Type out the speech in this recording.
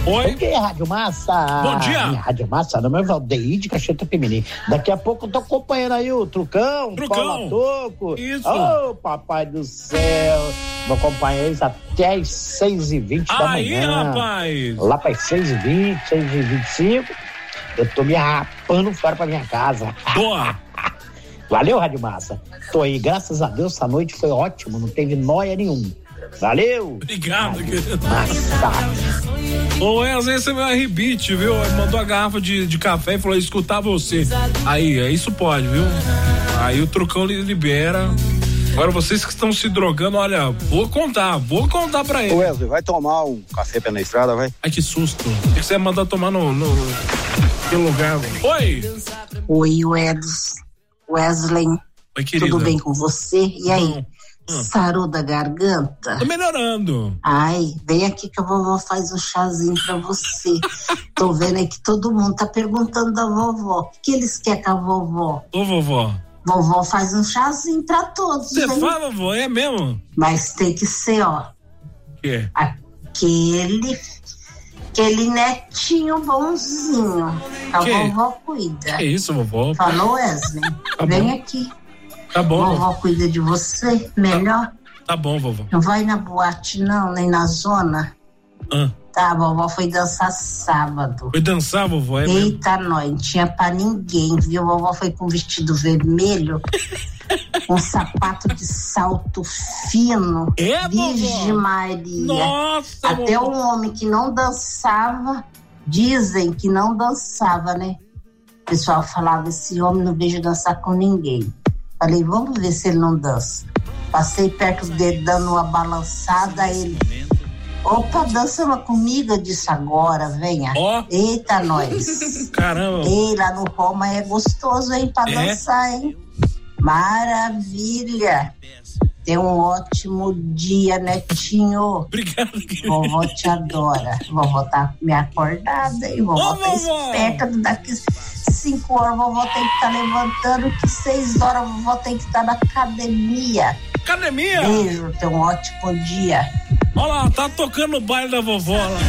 Oi. Bom dia, Rádio Massa. Bom dia. Rádio Massa, meu nome é Valdeir de Caixeta Pimini. Daqui a pouco eu tô acompanhando aí o Trucão. Cola Toco. Isso. Ô, papai do céu. Vou acompanhar eles até as 6h20 da manhã. Aí, rapaz. Lá para as 6h20, 6h25, eu tô me rapando fora pra minha casa. Boa. Valeu, Rádio Massa. Tô aí, graças a Deus, essa noite foi ótimo, não teve nóia nenhum. Valeu. Obrigado, querido. Massa. Ô, Wesley, você vai rebite, viu? Mandou a garrafa de café e falou, escutar você. Aí, isso pode, viu? Aí o Trucão libera. Agora vocês que estão se drogando, olha, vou contar pra ele. Ô Wesley, vai tomar um café pela estrada, vai? Ai, que susto. O que você ia mandar tomar no lugar? Oi! Oi, Wesley. Oi, querida. Tudo bem com você? E aí? Sarou da garganta? Tô melhorando. Ai, vem aqui que a vovó faz um chazinho pra você. Tô vendo aí que todo mundo tá perguntando da vovó. O que eles querem com a vovó? Ô, vovó. Vovó faz um chazinho pra todos. Você fala, vovó? É mesmo? Mas tem que ser, ó. O quê? Aquele netinho bonzinho. A vovó cuida. Que isso, vovó? Falou, Wesley? Tá vem bom. aqui. Tá bom. Vovó cuida de você melhor. Tá bom, vovó. Não vai na boate não, nem na zona. Tá, a vovó foi dançar sábado. Foi dançar, vovó? Eita, nós, não tinha pra ninguém, viu? A vovó foi com vestido vermelho, um sapato de salto fino. Virgem Maria. Nossa, até vovó. um homem que não dançava, dizem que não dançava, né? O pessoal falava, esse homem não vejo dançar com ninguém. Falei, vamos ver se ele não dança. Passei perto dele dando uma balançada, ele... Opa, dança uma comigo, eu disse agora, venha. Eita, nós. Caramba. Ei, lá no Roma é gostoso, hein, pra dançar, hein? Maravilha. Tenha um ótimo dia, netinho. Obrigado, querido. Vovó te adora. Vovó tá me acordada, hein? Vovó tá esperta. Daqui 5 horas, vovó tem que estar levantando, que 6 horas, vovó tem que estar na academia. Academia? Beijo, tenha um ótimo dia. Olha lá, tá tocando o baile da vovó lá.